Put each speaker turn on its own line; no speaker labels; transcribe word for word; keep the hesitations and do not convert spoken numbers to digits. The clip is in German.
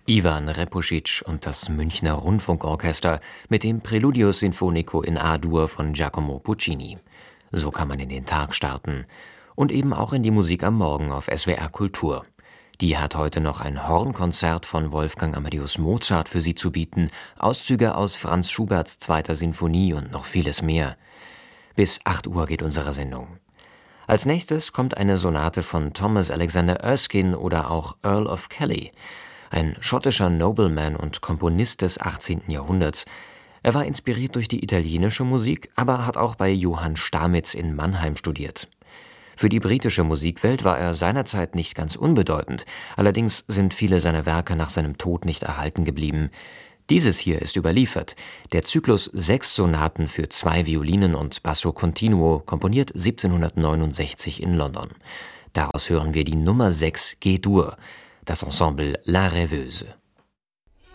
Iwan Repuschitsch und das Münchner Rundfunkorchester mit dem Preludio Sinfonico in A-Dur von Giacomo Puccini. So kann man in den Tag starten. Und eben auch in die Musik am Morgen auf S W R Kultur. Die hat heute noch ein Hornkonzert von Wolfgang Amadeus Mozart für Sie zu bieten, Auszüge aus Franz Schuberts zweiter Sinfonie und noch vieles mehr. Bis acht Uhr geht unsere Sendung. Als nächstes kommt eine Sonate von Thomas Alexander Erskine oder auch Earl of Kelly, ein schottischer Nobleman und Komponist des achtzehnten Jahrhunderts. Er war inspiriert durch die italienische Musik, aber hat auch bei Johann Stamitz in Mannheim studiert. Für die britische Musikwelt war er seinerzeit nicht ganz unbedeutend, allerdings sind viele seiner Werke nach seinem Tod nicht erhalten geblieben. Dieses hier ist überliefert, der Zyklus Sechs Sonaten für zwei Violinen und Basso Continuo, komponiert siebzehnhundertneunundsechzig in London. Daraus hören wir die Nummer sechs G-Dur, das Ensemble La Rêveuse.